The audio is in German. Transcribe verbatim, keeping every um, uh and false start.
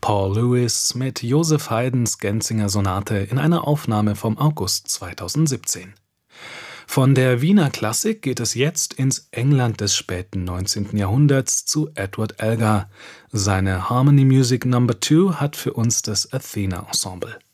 Paul Lewis mit Joseph Haydns Genzinger-Sonate in einer Aufnahme vom August zweitausendsiebzehn. Von der Wiener Klassik geht es jetzt ins England des späten neunzehnten Jahrhunderts zu Edward Elgar. Seine Harmony Music Number zwei hat für uns das Athena Ensemble.